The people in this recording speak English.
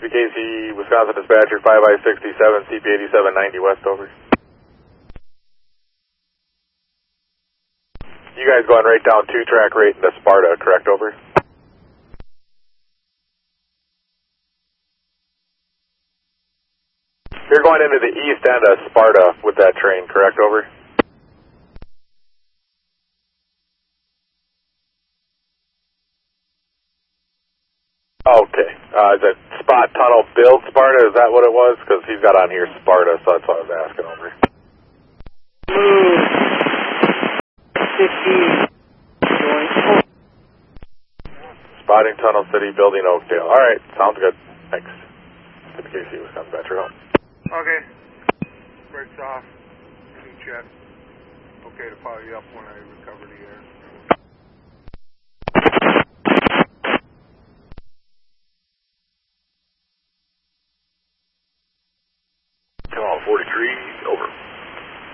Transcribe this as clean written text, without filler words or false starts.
BKC, Wisconsin dispatcher, 5I-67, CP-8790 west, over. You guys going right down 2-track right into Sparta, correct, over? You're going into the east end of Sparta with that train, correct, over? Okay. Is it Spot Tunnel Build Sparta? Is that what it was? Because he's got on here Sparta, so that's what I was asking over. Move. 15. Spotting Tunnel City, building Oakdale. All right, sounds good. Thanks. KC, Wisconsin Battery home. Okay. Brakes off. Any check. Okay to fire you up when I recover the air. Come on, 43.